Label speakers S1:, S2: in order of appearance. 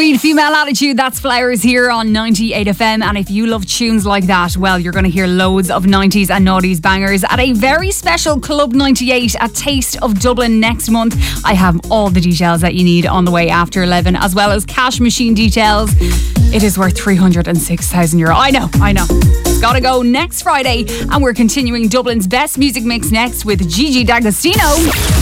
S1: Sweet female attitude, that's Flowers here on 98 FM. And if you love tunes like that, well, you're going to hear loads of 90s and noughties bangers at a very special Club 98 at Taste of Dublin next month. I have all the details that you need on the way after 11, as well as cash machine details. It is worth €306,000. I know. It's got to go next Friday. And we're continuing Dublin's best music mix next with Gigi D'Agostino.